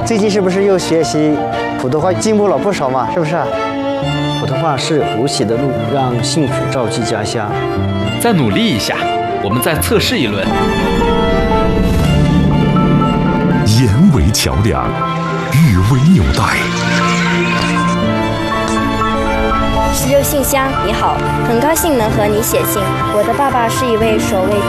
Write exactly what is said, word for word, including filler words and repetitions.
最近是不是又学习普通话进步了不少嘛？是不是啊？ 普通话是无喜的路，让幸福照进家乡。 再努力一下，我们再测试一轮。 言为桥梁，语为纽带。 十六信箱，你好，很高兴能和你写信。我的爸爸是一位守卫